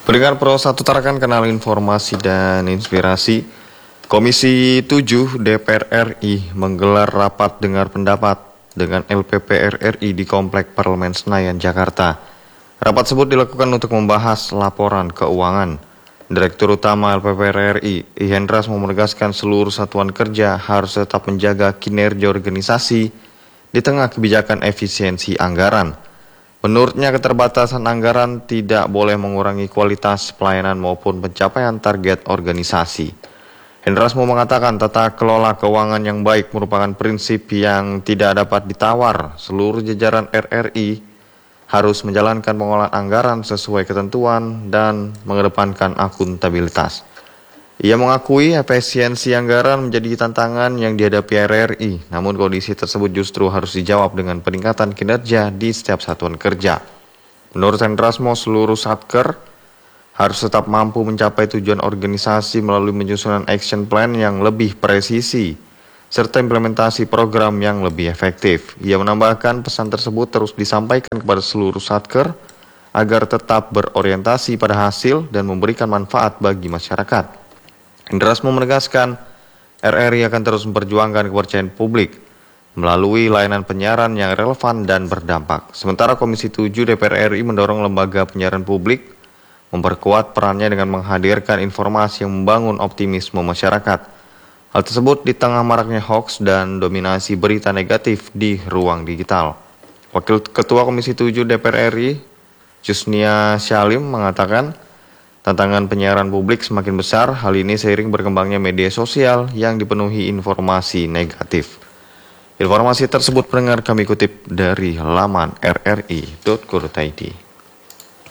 Pendengar Pro 1 Tarakan, kenal informasi dan inspirasi. Komisi 7 DPR RI menggelar rapat dengar pendapat dengan LPPR RI di Komplek Parlemen Senayan, Jakarta. Rapat tersebut dilakukan untuk membahas laporan keuangan. Direktur Utama LPPR RI, Hendras, menegaskan seluruh satuan kerja harus tetap menjaga kinerja organisasi di tengah kebijakan efisiensi anggaran. Menurutnya, keterbatasan anggaran tidak boleh mengurangi kualitas pelayanan maupun pencapaian target organisasi. Hendras mengatakan tata kelola keuangan yang baik merupakan prinsip yang tidak dapat ditawar. Seluruh jajaran RRI harus menjalankan pengolahan anggaran sesuai ketentuan dan mengedepankan akuntabilitas. Ia mengakui efisiensi anggaran menjadi tantangan yang dihadapi RRI, namun kondisi tersebut justru harus dijawab dengan peningkatan kinerja di setiap satuan kerja. Menurut Hendras, seluruh satker harus tetap mampu mencapai tujuan organisasi melalui menyusunan action plan yang lebih presisi, serta implementasi program yang lebih efektif. Ia menambahkan pesan tersebut terus disampaikan kepada seluruh satker agar tetap berorientasi pada hasil dan memberikan manfaat bagi masyarakat. Hendras menegaskan RRI akan terus memperjuangkan kepercayaan publik melalui layanan penyiaran yang relevan dan berdampak. Sementara Komisi 7 DPR RI mendorong lembaga penyiaran publik memperkuat perannya dengan menghadirkan informasi yang membangun optimisme masyarakat. Hal tersebut di tengah maraknya hoaks dan dominasi berita negatif di ruang digital. Wakil Ketua Komisi 7 DPR RI, Jusnia Syalim, mengatakan tantangan penyiaran publik semakin besar, hal ini seiring berkembangnya media sosial yang dipenuhi informasi negatif. Informasi tersebut pendengar kami kutip dari laman rri.co.id.